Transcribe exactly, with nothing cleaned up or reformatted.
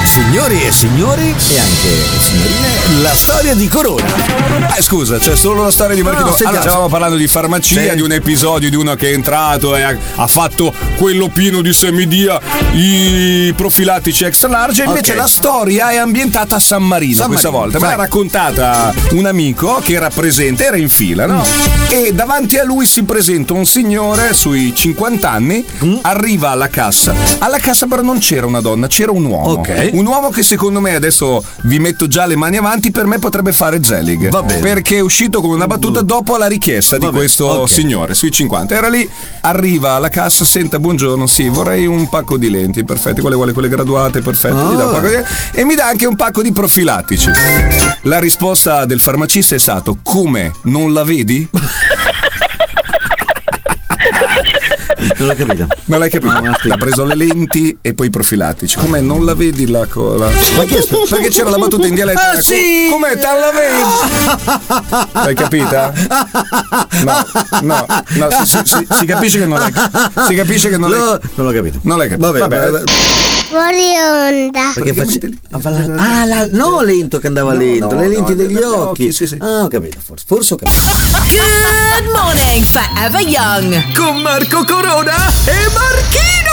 Signori e signori, e anche signorine, la storia di Corona. Eh scusa, c'è solo la storia di Marchino. No, no, allora, stavamo parlando di farmacia, sì. di un episodio di uno che è entrato e ha, ha fatto quello pieno di semidia, i profilattici extra large. Invece Okay. la storia è ambientata a San Marino, San questa Marino, volta. Me l'ha vai. raccontata un amico che era presente, era in fila, no? E davanti a lui si presenta un signore sui cinquanta anni, Mm. arriva alla cassa. Alla cassa però non c'era una donna, c'era un uomo. Ok. Un uomo che secondo me, adesso vi metto già le mani avanti, per me potrebbe fare Zelig. Va bene. Perché è uscito con una battuta dopo la richiesta Va di bene, questo ok. signore sui cinquanta. Era lì, arriva alla cassa, senta buongiorno, sì, vorrei un pacco di lenti, perfetti, quelle vuole quelle graduate, perfette, gli dà un pacco di- e mi dà anche un pacco di profilattici. La risposta del farmacista è stato: come, non la vedi? Non l'ho capito. Non l'hai capito? No, ma Ha preso le lenti e poi i profilattici. Come, non la vedi la cola? Ma che aspetta? Perché c'era la battuta in dialetto. Ah, sì! Come, te la vedi? L'hai capita? No, no, no, si, si- si- si capisce che non l'hai Si capisce che non l'hai No, non l'ho capito. Non l'hai capito. Vabbè, Vabbè. vabbè. Fuori onda. Perché face... metti- Ah, la... no, lento che andava lento, no, le lenti no, degli degli occhi. occhi, sì, sì. Ah, ho capito, forse, forse ho capito. Good morning, Forever Young. Con Marco Corona e Marchino!